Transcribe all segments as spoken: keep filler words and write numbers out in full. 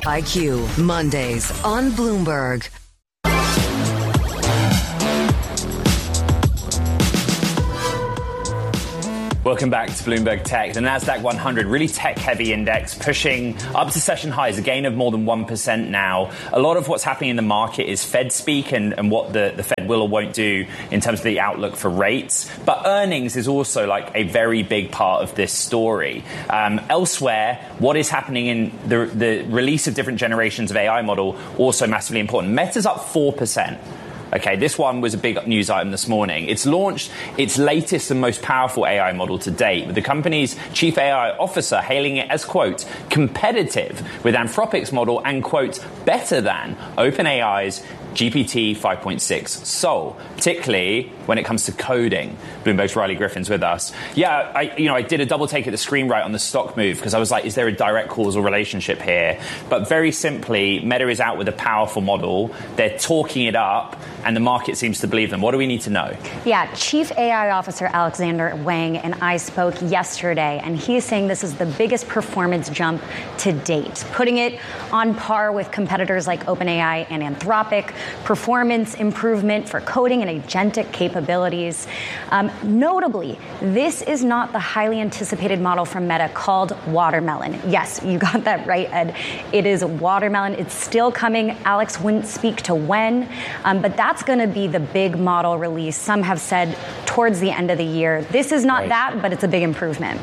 I Q, Mondays on Bloomberg. Welcome back to Bloomberg Tech. The Nasdaq one hundred, really tech-heavy index, pushing up to session highs, a gain of more than one percent now. A lot of what's happening in the market is Fed speak and, and what the, the Fed will or won't do in terms of the outlook for rates. But earnings is also like a very big part of this story. Um, elsewhere, what is happening in the, the release of different generations of A I model, also massively important. Meta's up four percent. Okay, this one was a big news item this morning. It's launched its latest and most powerful A I model to date, with the company's chief A I officer hailing it as, quote, competitive with Anthropic's model and, quote, better than OpenAI's G P T five point six Sol, particularly when it comes to coding. Bloomberg's Riley Griffin's with us. Yeah, I, you know, I did a double take at the screen right on the stock move because I was like, is there a direct causal relationship here? But very simply, Meta is out with a powerful model. They're talking it up, and the market seems to believe them. What do we need to know? Yeah, Chief A I Officer Alexander Wang and I spoke yesterday, and he's saying this is the biggest performance jump to date, putting it on par with competitors like OpenAI and Anthropic. Performance improvement for coding and agentic capabilities. Um, notably, this is not the highly anticipated model from Meta called Watermelon. Yes, you got that right, Ed. It is Watermelon. It's still coming. Alex wouldn't speak to when, um, but that's going to be the big model release. Some have said towards the end of the year. This is not right. that, but it's a big improvement.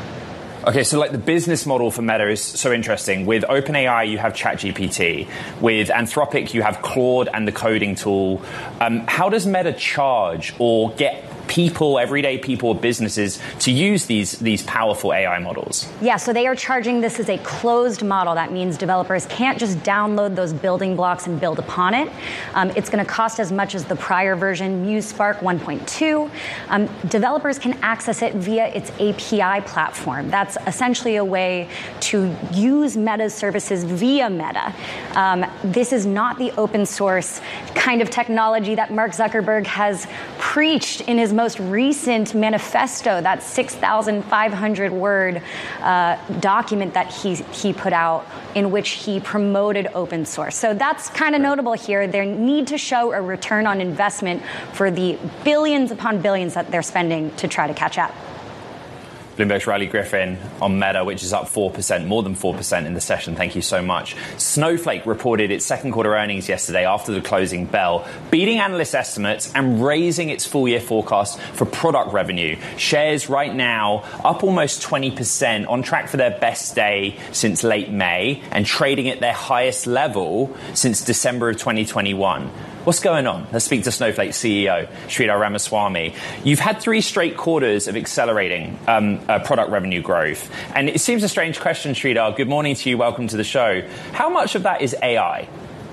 Okay, so like the business model for Meta is so interesting. With OpenAI, you have ChatGPT. With Anthropic, you have Claude and the coding tool. Um, how does Meta charge or get people, everyday people, businesses to use these these powerful A I models? Yeah, so they are charging this as a closed model. That means developers can't just download those building blocks and build upon it. Um, it's going to cost as much as the prior version, MuseSpark one point two. Um, developers can access it via its A P I platform. That's essentially a way to use Meta's services via Meta. Um, this is not the open source kind of technology that Mark Zuckerberg has preached in his most recent manifesto, that six thousand five hundred word uh, document that he, he put out in which he promoted open source. So that's kind of notable here. They need to show a return on investment for the billions upon billions that they're spending to try to catch up. Bloomberg's Riley Griffin on Meta, which is up four percent, more than four percent in the session. Thank you so much. Snowflake reported its second quarter earnings yesterday after the closing bell, beating analyst estimates and raising its full year forecast for product revenue. Shares right now up almost twenty percent, on track for their best day since late May and trading at their highest level since December of twenty twenty-one. What's going on? Let's speak to Snowflake C E O, Sridhar Ramaswamy. You've had three straight quarters of accelerating um, uh, product revenue growth. And it seems a strange question, Sridhar. Good morning to you. Welcome to the show. How much of that is A I?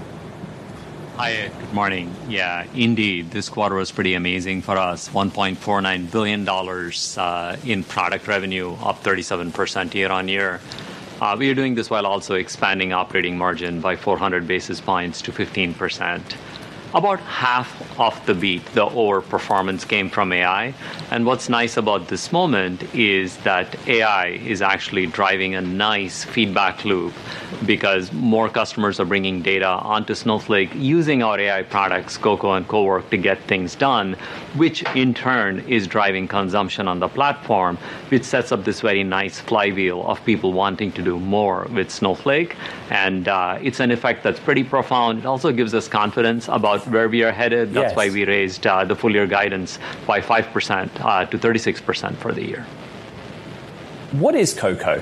Hi, good morning. Yeah, indeed. This quarter was pretty amazing for us. one point four nine billion dollars uh, in product revenue, up thirty-seven percent year on year. Uh, we are doing this while also expanding operating margin by four hundred basis points to fifteen percent. About half of the beat, the overperformance, came from A I. And what's nice about this moment is that A I is actually driving a nice feedback loop because more customers are bringing data onto Snowflake using our A I products, Coco and Cowork, to get things done, which in turn is driving consumption on the platform, which sets up this very nice flywheel of people wanting to do more with Snowflake. And uh, it's an effect that's pretty profound. It also gives us confidence about where we are headed. That's yes. why we raised uh, the full year guidance by five percent uh, to thirty-six percent for the year. What is Coco?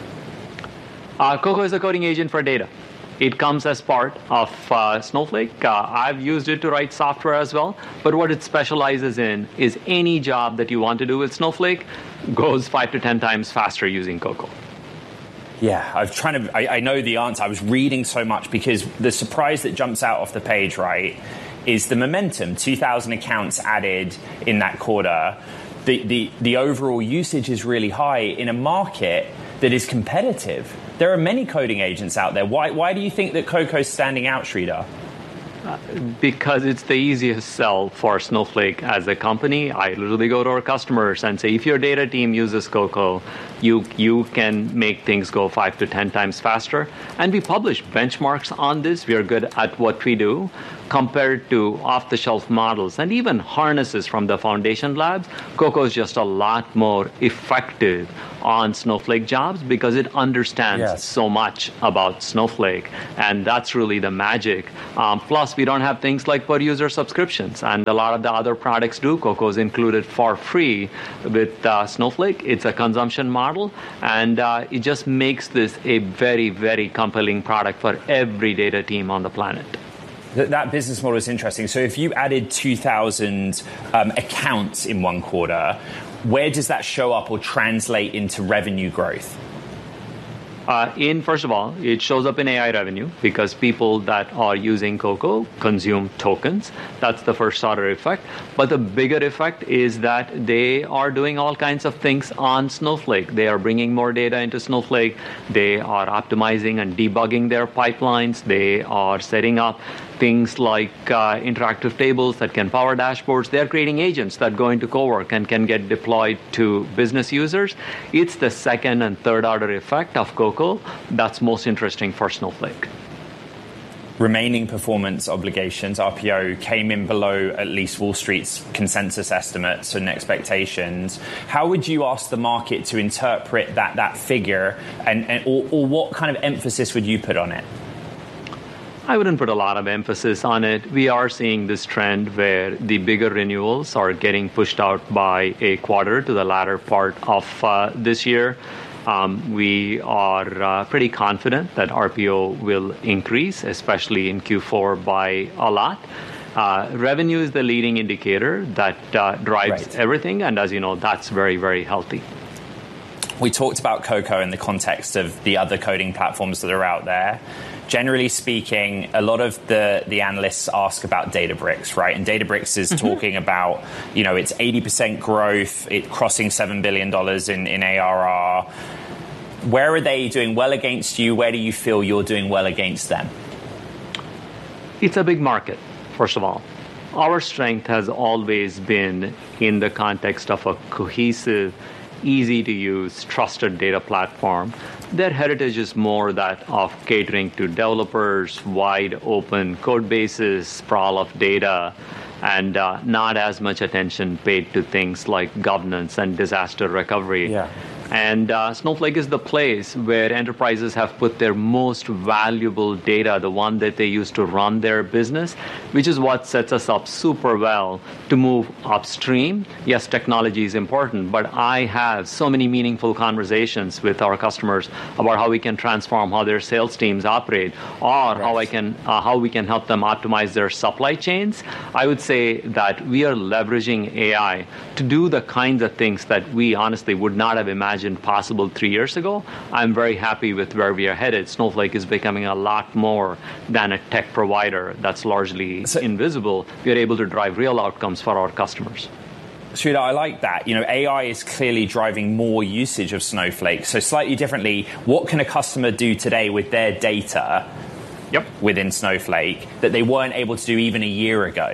Uh, Coco is a coding agent for data. It comes as part of uh, Snowflake. Uh, I've used it to write software as well. But what it specializes in is any job that you want to do with Snowflake goes five to ten times faster using Coco. Yeah, I was trying to, I, I know the answer. I was reading so much because the surprise that jumps out off the page, right, is the momentum. two thousand accounts added in that quarter. The, the, the overall usage is really high in a market that is competitive. There are many coding agents out there. Why, why do you think that Coco's standing out, Sridhar? Uh, because it's the easiest sell for Snowflake as a company. I literally go to our customers and say, if your data team uses Coco, You, you can make things go five to ten times faster. And we publish benchmarks on this. We are good at what we do. Compared to off-the-shelf models and even harnesses from the foundation labs, Coco is just a lot more effective on Snowflake jobs because it understands yes. so much about Snowflake, and that's really the magic. Um, plus, we don't have things like per-user subscriptions, and a lot of the other products do. Coco is included for free with uh, Snowflake. It's a consumption model, and uh, it just makes this a very, very compelling product for every data team on the planet. That business model is interesting. So if you added two thousand um, accounts in one quarter, where does that show up or translate into revenue growth? Uh, in, first of all, it shows up in A I revenue because people that are using Coco consume tokens. That's the first order effect. But the bigger effect is that they are doing all kinds of things on Snowflake. They are bringing more data into Snowflake. They are optimizing and debugging their pipelines. They are setting up things like uh, interactive tables that can power dashboards. They're creating agents that go into Cowork and can get deployed to business users. It's the second and third order effect of Coco that's most interesting for Snowflake. Remaining performance obligations, R P O, came in below at least Wall Street's consensus estimates and expectations. How would you ask the market to interpret that that figure, and, and or, or what kind of emphasis would you put on it? I wouldn't put a lot of emphasis on it. We are seeing this trend where the bigger renewals are getting pushed out by a quarter to the latter part of uh, this year. Um, we are uh, pretty confident that R P O will increase, especially in Q four by a lot. Uh, revenue is the leading indicator that uh, drives right. everything, and as you know, that's very, very healthy. We talked about Coco in the context of the other coding platforms that are out there. Generally speaking, a lot of the, the analysts ask about Databricks, right? And Databricks is mm-hmm. talking about, you know, it's eighty percent growth, it crossing seven billion dollars in, in A R R. Where are they doing well against you? Where do you feel you're doing well against them? It's a big market, first of all. Our strength has always been in the context of a cohesive, easy-to-use, trusted data platform. Their heritage is more that of catering to developers, wide open code bases, sprawl of data, and uh, not as much attention paid to things like governance and disaster recovery. Yeah. And uh, Snowflake is the place where enterprises have put their most valuable data, the one that they use to run their business, which is what sets us up super well to move upstream. Yes, technology is important, but I have so many meaningful conversations with our customers about how we can transform how their sales teams operate, or right. how I can uh, how we can help them optimize their supply chains. I would say that we are leveraging A I to do the kinds of things that we honestly would not have imagined possible three years ago. I'm very happy with where we are headed. Snowflake is becoming a lot more than a tech provider that's largely so, invisible. We are able to drive real outcomes for our customers. Sridhar, I like that. You know, A I is clearly driving more usage of Snowflake. So slightly differently, what can a customer do today with their data yep. within Snowflake that they weren't able to do even a year ago?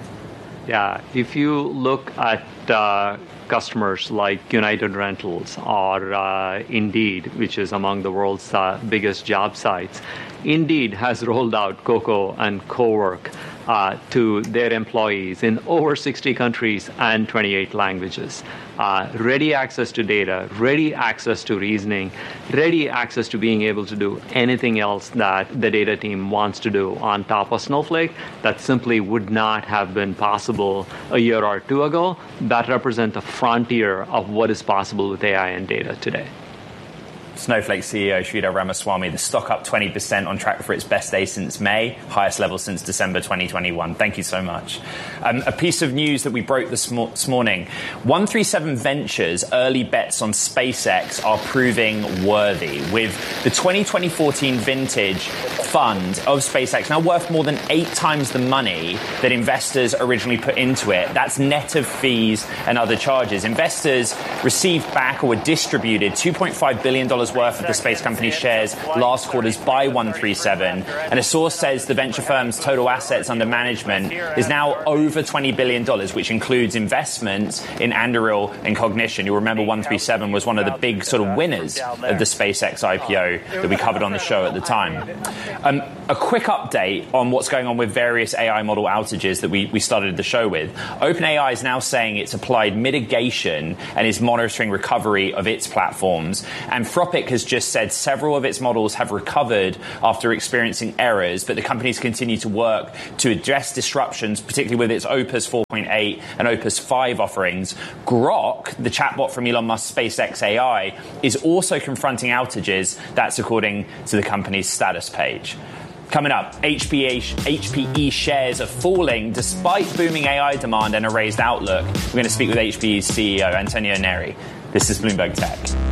Yeah, if you look at uh, customers like United Rentals or uh, Indeed, which is among the world's uh, biggest job sites, Indeed has rolled out Coco and Cowork uh, to their employees in over sixty countries and twenty-eight languages. Uh, ready access to data, ready access to reasoning, ready access to being able to do anything else that the data team wants to do on top of Snowflake that simply would not have been possible a year or two ago. That represent the frontier of what is possible with A I and data today. Snowflake C E O Sridhar Ramaswamy, the stock up twenty percent, on track for its best day since May, highest level since December twenty twenty-one. Thank you so much. Um, a piece of news that we broke this, mo- this morning. one three seven Ventures early bets on SpaceX are proving worthy, with the twenty twenty fourteen vintage fund of SpaceX now worth more than eight times the money that investors originally put into it. That's net of fees and other charges. Investors received back or were distributed two point five billion dollars dollars worth of the space company's shares last quarter's buy one thirty-seven. And a source says the venture firm's total assets under management is now over twenty billion dollars, which includes investments in Anduril and Cognition. You'll remember one thirty-seven was one of the big sort of winners of the SpaceX I P O that we covered on the show at the time. Um, a quick update on what's going on with various A I model outages that we, we started the show with. OpenAI is now saying it's applied mitigation and is monitoring recovery of its platforms. Anthropic has just said several of its models have recovered after experiencing errors, but the companies continue to work to address disruptions, particularly with its Opus four point eight and Opus five offerings. Grok, the chatbot from Elon Musk's SpaceX A I, is also confronting outages. That's according to the company's status page. Coming up, H P E, H P E shares are falling despite booming A I demand and a raised outlook. We're going to speak with H P E's C E O, Antonio Neri. This is Bloomberg Tech.